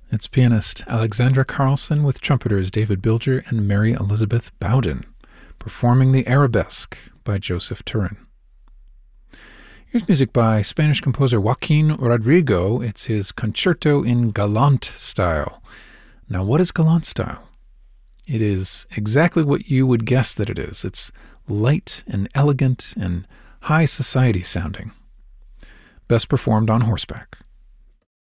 It's pianist Alexandra Carlson with trumpeters David Bilger and Mary Elizabeth Bowden, performing the Arabesque by Joseph Turin. Here's music by Spanish composer Joaquin Rodrigo. It's his Concerto in Galant style. Now, what is Galant style? It is exactly what you would guess that it is. It's light and elegant and high society sounding. Best performed on horseback.